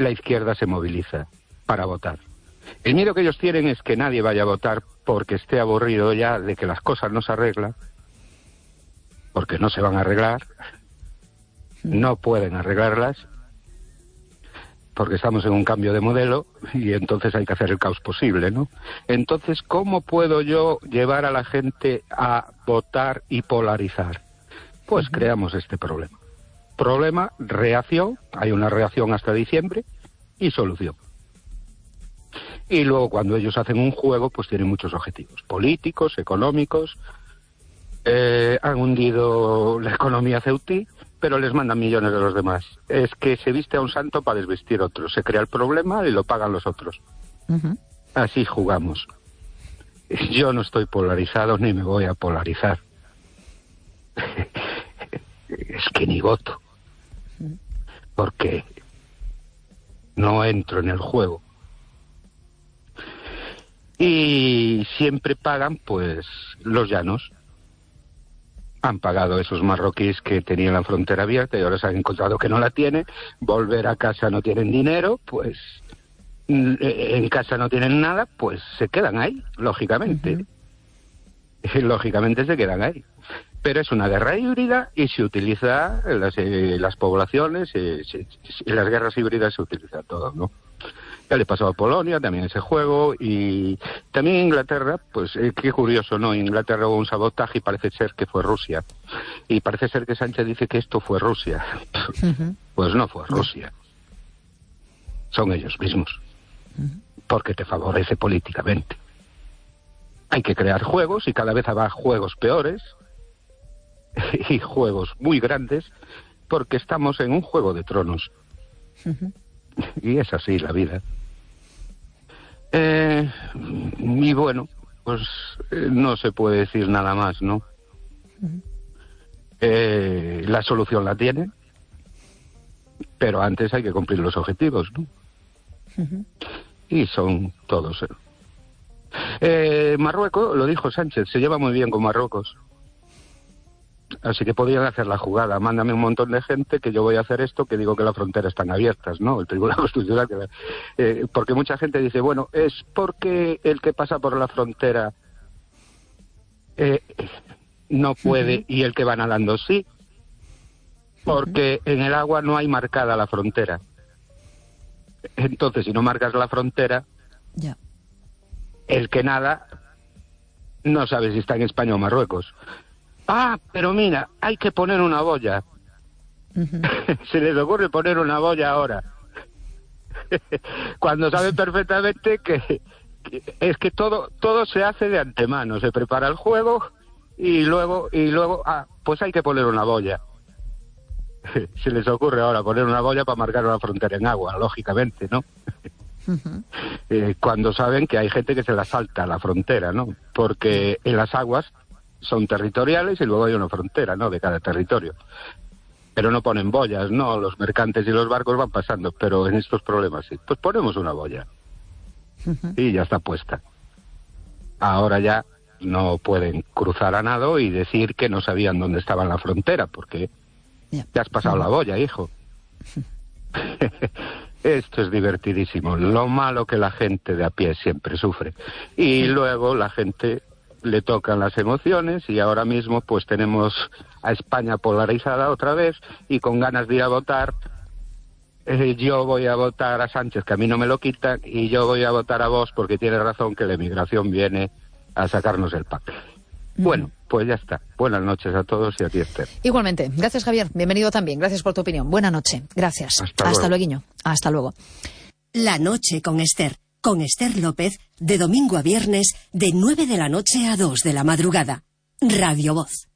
la izquierda se moviliza para votar. El miedo que ellos tienen es que nadie vaya a votar porque esté aburrido ya de que las cosas no se arreglan, porque no se van a arreglar, no pueden arreglarlas, porque estamos en un cambio de modelo y entonces hay que hacer el caos posible, ¿no? Entonces, ¿cómo puedo yo llevar a la gente a votar y polarizar? Pues creamos este problema. Problema, reacción, hay una reacción hasta diciembre, y solución. Y luego cuando ellos hacen un juego, pues tienen muchos objetivos, políticos, económicos, han hundido la economía ceutí, pero les mandan millones de los demás. Es que se viste a un santo para desvestir otro, se crea el problema y lo pagan los otros. Así jugamos. Yo no estoy polarizado ni me voy a polarizar. Es que ni voto. Porque no entro en el juego. Y siempre pagan, pues, los llanos. Han pagado esos marroquíes que tenían la frontera abierta y ahora se han encontrado que no la tienen. Volver a casa no tienen dinero, pues en casa no tienen nada, pues se quedan ahí, lógicamente. Lógicamente se quedan ahí. Pero es una guerra híbrida y se utiliza las poblaciones, en las guerras híbridas se utiliza todo, ¿no? Ya le pasó a Polonia también ese juego, y también Inglaterra, pues qué curioso, ¿no? Inglaterra hubo un sabotaje y parece ser que fue Rusia. Y parece ser que Sánchez dice que esto fue Rusia. Pues no fue Rusia. Son ellos mismos. Porque te favorece políticamente. Hay que crear juegos y cada vez habrá juegos peores y juegos muy grandes porque estamos en un juego de tronos. Y es así la vida. Y bueno, pues no se puede decir nada más, ¿no? La solución la tiene, pero antes hay que cumplir los objetivos, ¿no? Y son todos. Marruecos, lo dijo Sánchez, se lleva muy bien con Marruecos. Así que podían hacer la jugada. Mándame un montón de gente que yo voy a hacer esto, que digo que las fronteras están abiertas, ¿no? El Tribunal Constitucional. Porque mucha gente dice, bueno, es porque el que pasa por la frontera no puede y el que va nadando sí. Porque en el agua no hay marcada la frontera. Entonces, si no marcas la frontera, el que nada no sabe si está en España o Marruecos. Ah, pero mira, hay que poner una boya. Se les ocurre poner una boya ahora. Cuando saben perfectamente que es que todo se hace de antemano. Se prepara el juego y luego, pues hay que poner una boya. Se les ocurre ahora poner una boya para marcar una frontera en agua, lógicamente, ¿no? Cuando saben que hay gente que se la salta a la frontera, ¿no? Porque en las aguas son territoriales y luego hay una frontera, ¿no?, de cada territorio. Pero no ponen boyas, ¿no? Los mercantes y los barcos van pasando, pero en estos problemas sí. Pues ponemos una boya. Y ya está puesta. Ahora ya no pueden cruzar a nado y decir que no sabían dónde estaba la frontera, porque ya has pasado la boya, hijo. Esto es divertidísimo. Lo malo que la gente de a pie siempre sufre. Y luego la gente le tocan las emociones y ahora mismo pues tenemos a España polarizada otra vez y con ganas de ir a votar. Yo voy a votar a Sánchez, que a mí no me lo quitan, y yo voy a votar a Vox porque tiene razón que la emigración viene a sacarnos el pack. Bueno, pues ya está. Buenas noches a todos y a ti, Esther. Igualmente. Gracias, Javier. Bienvenido también. Gracias por tu opinión. Buena noche. Gracias. Hasta luego. Hasta luego. La noche con Esther. Con Esther López, de domingo a viernes, de 9 de la noche a 2 de la madrugada. Radio Voz.